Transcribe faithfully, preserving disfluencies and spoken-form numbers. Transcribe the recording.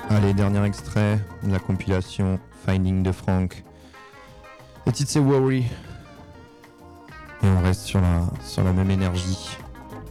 Allez, dernier extrait de la compilation Finding de Frank. Le titre c'est Worry. Et on reste sur la, sur la même énergie.